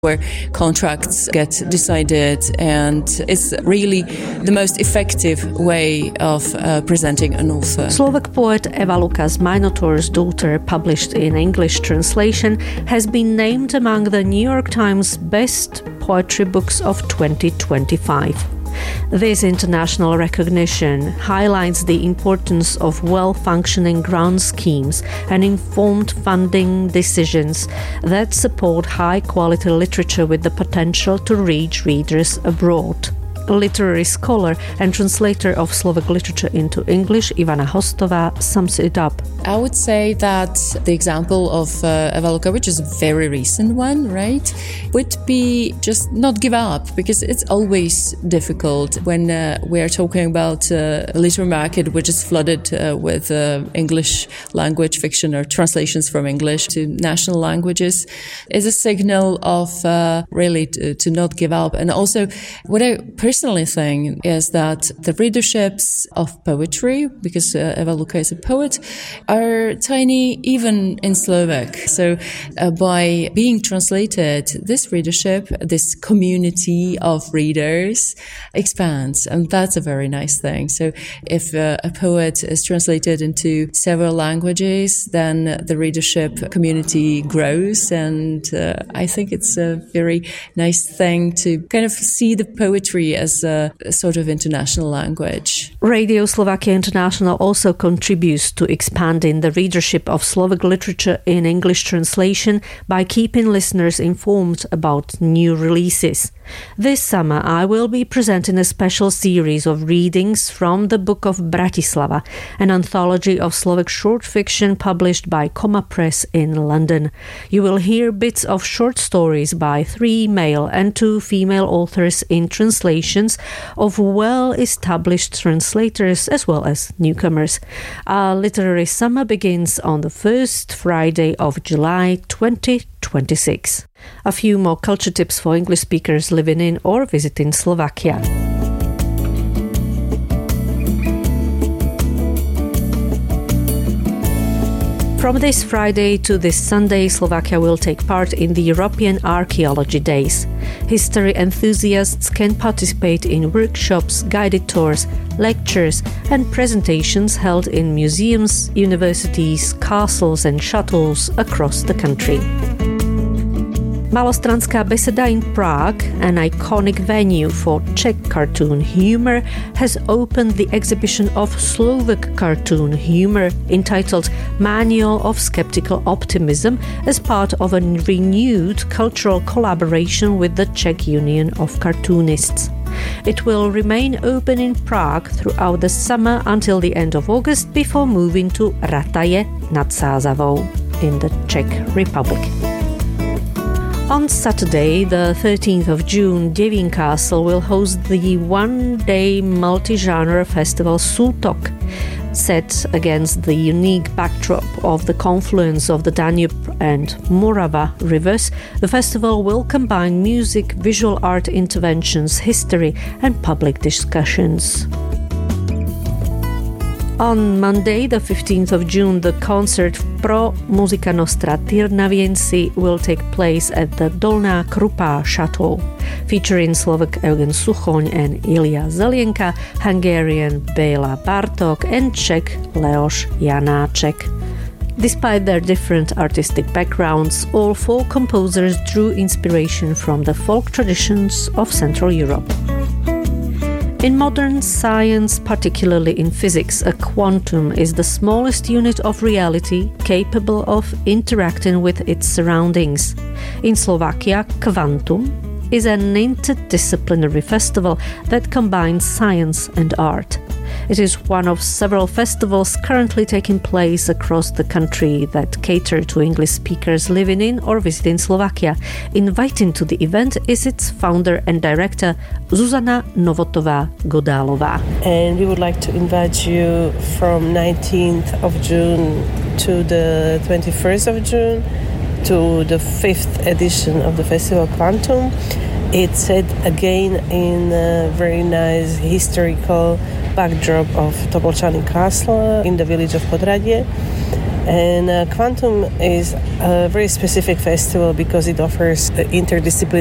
where contracts get decided, and it's really the most effective way of presenting an author. Slovak poet Eva Luka's Minotaur's Daughter, published in English translation, has been named among the New York Times best poetry books of 2025. This international recognition highlights the importance of well-functioning grant schemes and informed funding decisions that support high-quality literature with the potential to reach readers abroad. Literary scholar and translator of Slovak literature into English, Ivana Hostová, sums it up. I would say that the example of Eva Luka, which is a very recent one, right, would be just not give up, because it's always difficult when we are talking about a literary market which is flooded with English language fiction or translations from English to national languages. It's a signal of really to not give up. And also, what I personally think is that the readerships of poetry, because Eva Luka is a poet, are tiny even in Slovak. So by being translated, this readership, this community of readers expands, and that's a very nice thing. So if a poet is translated into several languages, then the readership community grows, and I think it's a very nice thing to kind of see the poetry as a sort of international language. Radio Slovakia International also contributes to expanding the readership of Slovak literature in English translation by keeping listeners informed about new releases. This summer I will be presenting a special series of readings from the Book of Bratislava, an anthology of Slovak short fiction published by Coma Press in London. You will hear bits of short stories by 3 male and 2 female authors in translations of well-established translators as well as newcomers. Our literary summer begins on the first Friday of July 2026. A few more culture tips for English speakers living in or visiting Slovakia. From this Friday to this Sunday, Slovakia will take part in the European Archaeology Days. History enthusiasts can participate in workshops, guided tours, lectures and presentations held in museums, universities, castles and shuttles across the country. Malostranská beseda in Prague, an iconic venue for Czech cartoon humor, has opened the exhibition of Slovak cartoon humor entitled Manual of Skeptical Optimism as part of a renewed cultural collaboration with the Czech Union of Cartoonists. It will remain open in Prague throughout the summer until the end of August before moving to Rataje nad Sázavou in the Czech Republic. On Saturday, the 13th of June, Děvín Castle will host the one-day multi-genre festival Sultok. Set against the unique backdrop of the confluence of the Danube and Morava rivers, the festival will combine music, visual art interventions, history and public discussions. On Monday, the 15th of June, the concert Pro Musica Nostra Tyrnaviensi will take place at the Dolná Krupa Chateau, featuring Slovak Eugen Suchoň and Ilya Zelienka, Hungarian Béla Bartók and Czech Leoš Janáček. Despite their different artistic backgrounds, all 4 composers drew inspiration from the folk traditions of Central Europe. In modern science, particularly in physics, a quantum is the smallest unit of reality capable of interacting with its surroundings. In Slovakia, Kvantum is an interdisciplinary festival that combines science and art. It is one of several festivals currently taking place across the country that cater to English speakers living in or visiting Slovakia. Inviting to the event is its founder and director, Zuzana Novotová-Godálová. And we would like to invite you from 19th of June to the 21st of June to the 5th edition of the festival Quantum. It's set again in a very nice historical backdrop of Topolčany Castle in the village of Podhradie. And Quantum is a very specific festival because it offers interdisciplinary